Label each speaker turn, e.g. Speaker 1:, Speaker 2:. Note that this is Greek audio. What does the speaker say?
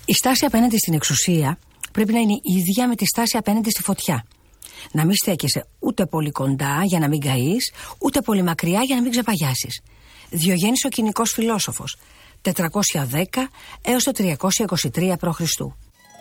Speaker 1: Η στάση απέναντι στην εξουσία πρέπει να είναι ίδια με τη στάση απέναντι στη φωτιά. Να μην στέκεσαι ούτε πολύ κοντά για να μην καείς, ούτε πολύ μακριά για να μην ξεπαγιάσεις. Διογέννης ο Κινικός φιλόσοφος, 410 έως το 323 π.Χ.